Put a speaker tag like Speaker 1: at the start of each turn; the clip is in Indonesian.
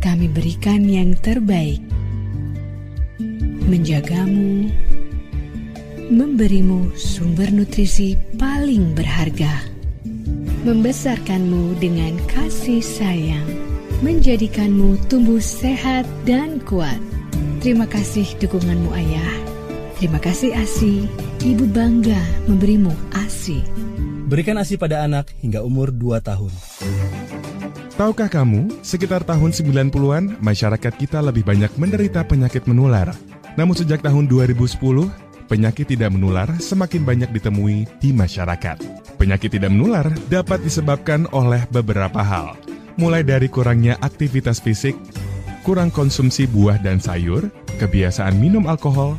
Speaker 1: kami berikan yang terbaik, menjagamu, memberimu sumber nutrisi paling berharga, membesarkanmu dengan kasih sayang, menjadikanmu tumbuh sehat dan kuat. Terima kasih dukunganmu Ayah. Terima kasih ASI. Ibu bangga memberimu ASI.
Speaker 2: Berikan ASI pada anak hingga umur 2 tahun.
Speaker 3: Tahukah kamu, sekitar tahun 90-an, masyarakat kita lebih banyak menderita penyakit menular. Namun sejak tahun 2010, penyakit tidak menular semakin banyak ditemui di masyarakat. Penyakit tidak menular dapat disebabkan oleh beberapa hal, mulai dari kurangnya aktivitas fisik, kurang konsumsi buah dan sayur, kebiasaan minum alkohol,